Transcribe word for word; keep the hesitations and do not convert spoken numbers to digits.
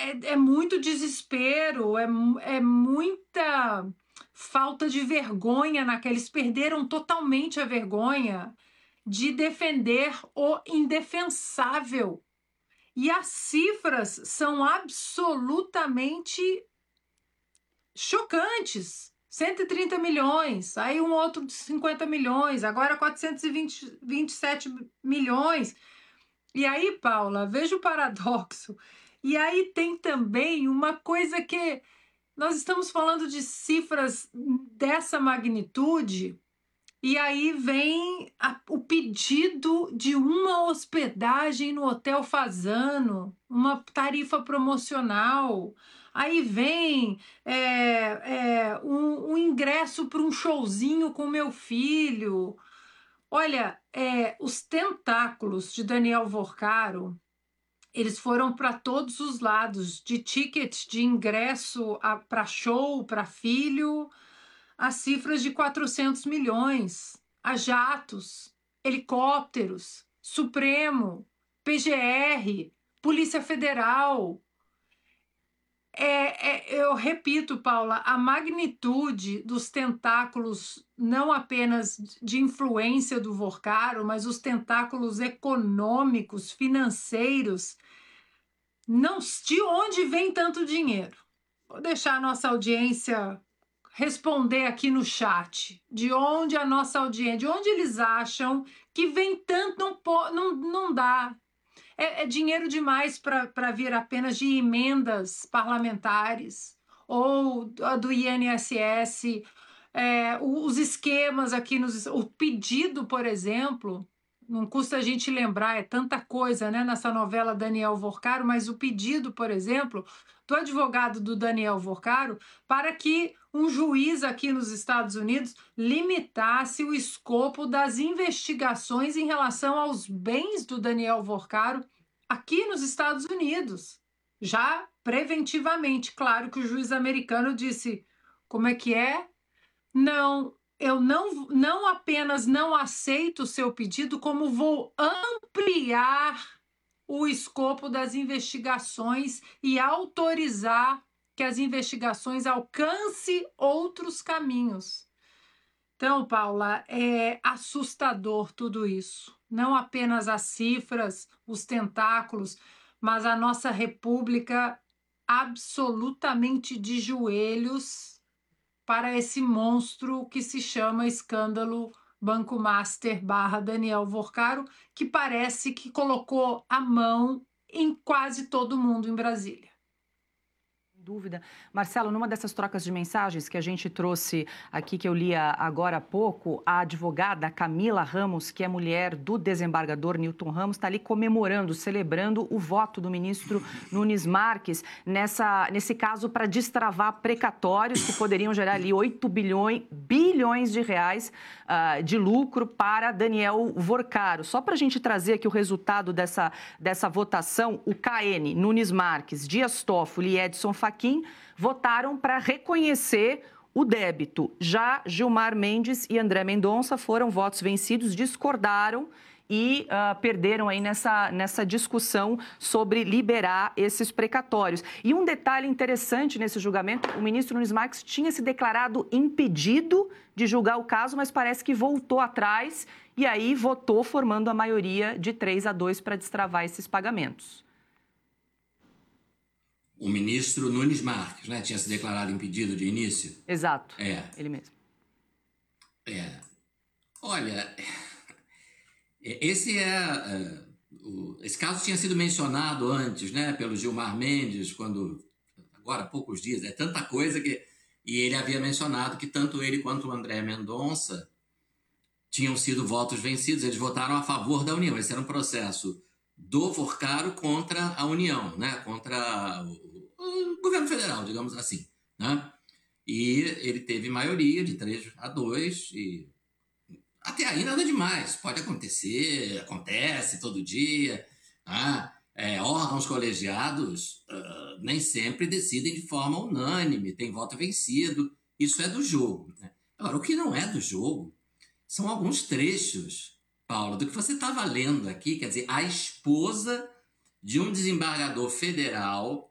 é, é muito desespero, é, é muita falta de vergonha naquela. Eles perderam totalmente a vergonha de defender o indefensável. E as cifras são absolutamente chocantes. cento e trinta milhões, aí um outro de cinquenta milhões, agora quatrocentos e vinte e sete milhões. E aí, Paula, veja o paradoxo. E aí tem também uma coisa que nós estamos falando de cifras dessa magnitude, e aí vem a, o pedido de uma hospedagem no Hotel Fasano, uma tarifa promocional. Aí vem é, é, um, um ingresso para um showzinho com meu filho. Olha, é, os tentáculos de Daniel Vorcaro, eles foram para todos os lados, de tickets de ingresso para show, para filho, a cifras de quatrocentos milhões, a jatos, helicópteros, Supremo, P G R, Polícia Federal. É, é, eu repito, Paula, a magnitude dos tentáculos, não apenas de influência do Vorcaro, mas os tentáculos econômicos, financeiros, não, de onde vem tanto dinheiro? Vou deixar a nossa audiência responder aqui no chat. De onde a nossa audiência, de onde eles acham que vem tanto, não, não, não dá. É, é dinheiro demais para vir apenas de emendas parlamentares ou do I N S S, é, os esquemas aqui, nos, o pedido, por exemplo, não custa a gente lembrar, é tanta coisa, né, nessa novela Daniel Vorcaro, mas o pedido, por exemplo, do advogado do Daniel Vorcaro para que um juiz aqui nos Estados Unidos limitasse o escopo das investigações em relação aos bens do Daniel Vorcaro aqui nos Estados Unidos, já preventivamente. Claro que o juiz americano disse, como é que é? Não, eu não, não apenas não aceito o seu pedido, como vou ampliar o escopo das investigações e autorizar que as investigações alcancem outros caminhos. Então, Paula, é assustador tudo isso. Não apenas as cifras, os tentáculos, mas a nossa república absolutamente de joelhos para esse monstro que se chama escândalo Banco Master barra Daniel Vorcaro, que parece que colocou a mão em quase todo mundo em Brasília. Dúvida. Marcelo, numa dessas trocas de mensagens que a gente trouxe aqui, que eu li agora há pouco, a advogada Camila Ramos, que é mulher do desembargador Newton Ramos, está ali comemorando, celebrando o voto do ministro Nunes Marques nessa, nesse caso para destravar precatórios que poderiam gerar ali oito bilhões, bilhões de reais uh, de lucro para Daniel Vorcaro. Só para a gente trazer aqui o resultado dessa, dessa votação, o K N, Nunes Marques, Dias Toffoli e Edson Fachin votaram para reconhecer o débito. Já Gilmar Mendes e André Mendonça foram votos vencidos, discordaram e uh, perderam aí nessa, nessa discussão sobre liberar esses precatórios. E um detalhe interessante nesse julgamento, o ministro Nunes Marques tinha se declarado impedido de julgar o caso, mas parece que voltou atrás e aí votou formando a maioria de três a dois para destravar esses pagamentos. O ministro Nunes Marques, né, tinha se declarado impedido de início. Exato, é. Ele mesmo. É. Olha, esse é, é o, esse caso tinha sido mencionado antes, né, pelo Gilmar Mendes, quando, agora há poucos dias, é tanta coisa que... E ele havia mencionado que tanto ele quanto o André Mendonça tinham sido votos vencidos, eles votaram a favor da União. Esse era um processo do Vorcaro contra a União, né, contra o o governo federal, digamos assim, né? E ele teve maioria de três a dois e até aí nada demais, pode acontecer, acontece todo dia, né? É, órgãos colegiados uh, nem sempre decidem de forma unânime, tem voto vencido, isso é do jogo, né? Agora, o que não é do jogo são alguns trechos, Paulo, do que você estava lendo aqui, quer dizer, a esposa de um desembargador federal